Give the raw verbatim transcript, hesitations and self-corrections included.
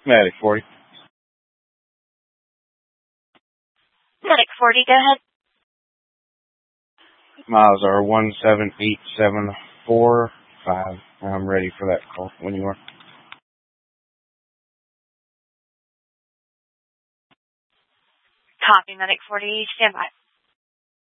Medic forty. Medic forty, go ahead. Miles are one seven eight seven four five. I'm ready for that call when you are. Copy, Medic forty. Stand by.